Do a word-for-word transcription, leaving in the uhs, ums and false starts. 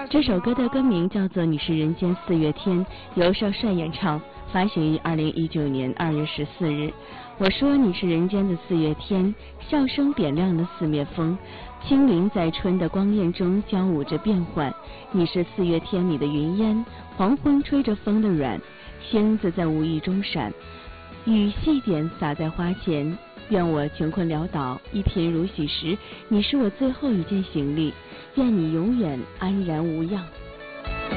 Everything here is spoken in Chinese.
这首歌的歌名叫做《你是人间四月天》，由少帅演唱，发行于二零一九年二月十四日。我说你是人间的四月天，笑声点亮了四面风，轻灵在春的光艳中交舞着变幻。你是四月天里的云烟，黄昏吹着风的软，星子在无意中闪，雨细点洒在花前。愿我穷困潦倒，一贫如洗时，你是我最后一件行李。愿你永远安然无恙。